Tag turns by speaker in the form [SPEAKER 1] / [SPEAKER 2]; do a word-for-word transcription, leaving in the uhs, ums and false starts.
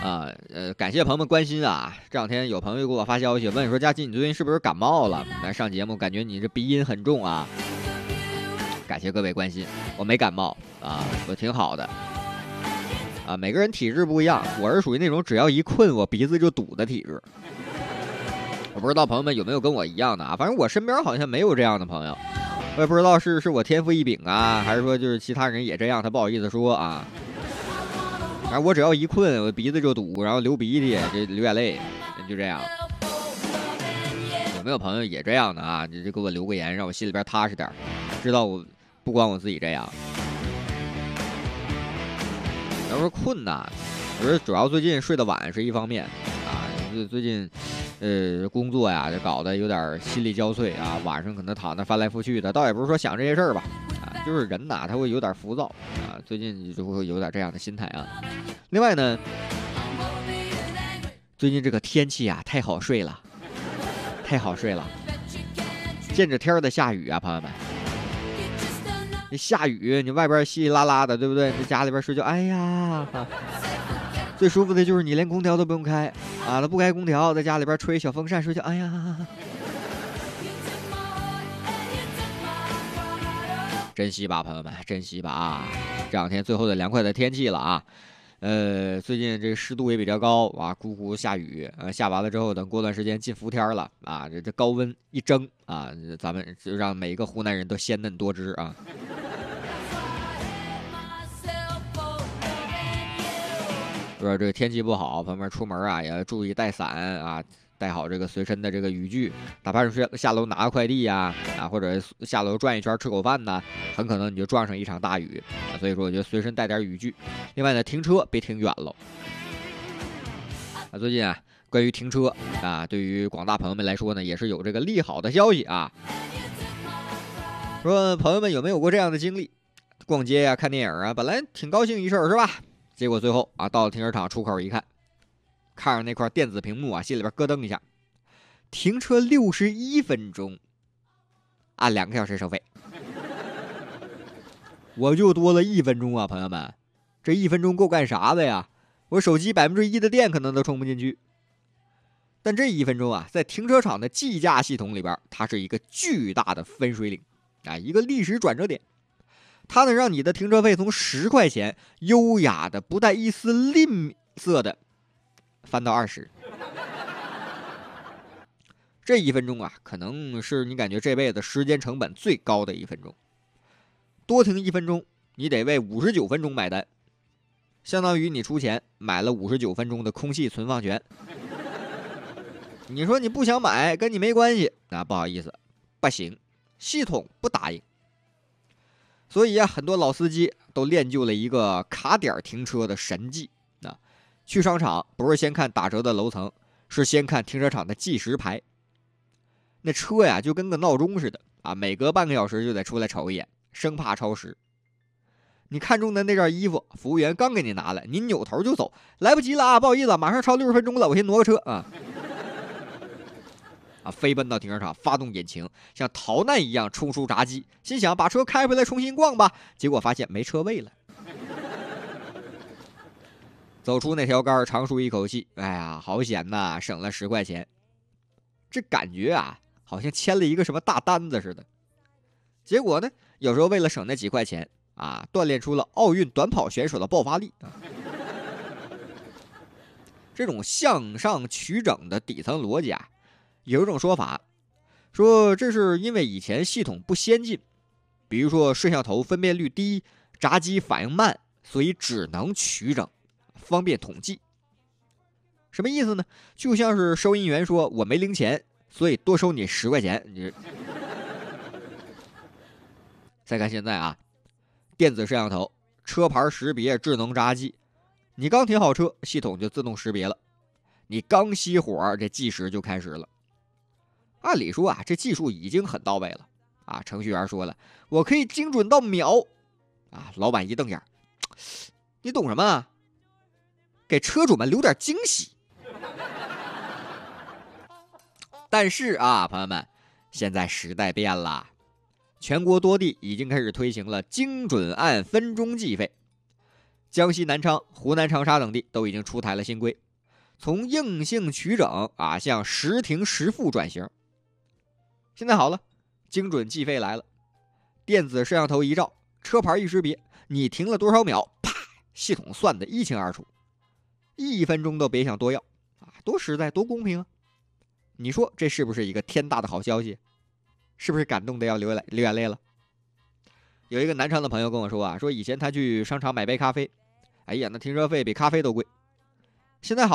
[SPEAKER 1] 啊，呃，感谢朋友们关心啊！这两天有朋友给我发消息问说：“佳琪，你最近是不是感冒了？来上节目，感觉你这鼻音很重啊。”感谢各位关心，我没感冒啊，我挺好的。啊，每个人体质不一样，我是属于那种只要一困我鼻子就堵的体质。我不知道朋友们有没有跟我一样的啊？反正我身边好像没有这样的朋友，我也不知道是是我天赋异禀啊，还是说就是其他人也这样，他不好意思说啊。反正我只要一困，我鼻子就堵，然后流鼻涕，这流眼泪，就这样。有没有朋友也这样的啊？你就给我留个言，让我心里边踏实点，知道我不光我自己这样。要说困呐，我说主要最近睡得晚是一方面啊，最近呃工作呀就搞得有点心力交瘁啊，晚上可能躺那翻来覆去的，倒也不是说想这些事儿吧。啊，就是人呐，他会有点浮躁啊，最近就会有点这样的心态啊。另外呢，最近这个天气啊太好睡了，太好睡了。见着天儿的下雨啊，朋友们，你下雨，你外边稀稀拉拉的，对不对？你家里边睡觉，哎呀，啊、最舒服的就是你连空调都不用开啊，那不开空调，在家里边吹小风扇睡觉，哎呀。珍惜吧，朋友们，珍惜吧啊！这两天最后的凉快的天气了啊，呃，最近这个湿度也比较高啊，咕咕下雨，呃，下完了之后，等过段时间进伏天了啊，这这高温一蒸啊，咱们就让每一个湖南人都鲜嫩多汁啊。说这个天气不好，朋友们出门啊也要注意带伞啊。带好这个随身的这个雨具，哪怕是下楼拿个快递呀、啊，啊，或者下楼转一圈吃口饭呢，很可能你就撞上一场大雨啊。所以说，我觉得随身带点雨具。另外呢，停车别停远了。啊，最近啊，关于停车啊，对于广大朋友们来说呢，也是有这个利好的消息啊。说朋友们有没有过这样的经历？逛街呀、啊，看电影啊，本来挺高兴一事儿是吧？结果最后啊，到了停车场出口一看。看着那块电子屏幕啊，心里边咯噔一下，停车六十一分钟，按两个小时收费，我就多了一分钟啊，朋友们，这一分钟够干啥的呀？我手机百分之一的电可能都充不进去。但这一分钟啊，在停车场的计价系统里边，它是一个巨大的分水岭啊，一个历史转折点，它能让你的停车费从十块钱优雅的、不带一丝吝啬的。翻到二十，这一分钟啊，可能是你感觉这辈子时间成本最高的一分钟。多停一分钟，你得为五十九分钟买单，相当于你出钱买了五十九分钟的空气存放权。你说你不想买，跟你没关系，那不好意思，不行，系统不答应。所以啊，很多老司机都练就了一个卡点停车的神技。去商场不是先看打折的楼层，是先看停车场的计时牌。那车呀就跟个闹钟似的啊，每隔半个小时就得出来瞅一眼，生怕超时。你看中的那件衣服，服务员刚给你拿来，你扭头就走，来不及了啊，不好意思，马上超六十分钟了，我先挪个车啊。啊，飞奔到停车场，发动引擎，像逃难一样冲出闸机，心想把车开回来重新逛吧，结果发现没车位了。走出那条杆，长舒一口气，哎呀，好险呐，省了十块钱。这感觉啊，好像签了一个什么大单子似的。结果呢，有时候为了省那几块钱啊，锻炼出了奥运短跑选手的爆发力啊。这种向上取整的底层逻辑啊，有一种说法，说这是因为以前系统不先进，比如说摄像头分辨率低，闸机反应慢，所以只能取整。方便统计，什么意思呢？就像是收银员说：“我没零钱，所以多收你十块钱。”你再看现在啊，电子摄像头、车牌识别、智能闸机，你刚停好车，系统就自动识别了；你刚熄火，这计时就开始了。按理说啊，这技术已经很到位了啊。程序员说了：“我可以精准到秒。”啊，老板一瞪眼：“你懂什么啊？给车主们留点惊喜。”但是啊，朋友们，现在时代变了，全国多地已经开始推行了精准按分钟计费。 江西南昌、湖南长沙等地都已经出台了新规，从硬性取整啊向实停实付转型。现在好了，精准计费来了，电子摄像头一照，车牌一识别，你停了多少秒，啪，系统算得一清二楚，一分钟都别想多要啊，多实在，多公平啊！你说这是不是一个天大的好消息？是不是感动的要流眼流眼泪了？有一个南昌的朋友跟我说啊，说以前他去商场买杯咖啡，哎呀，那停车费比咖啡都贵。现在好。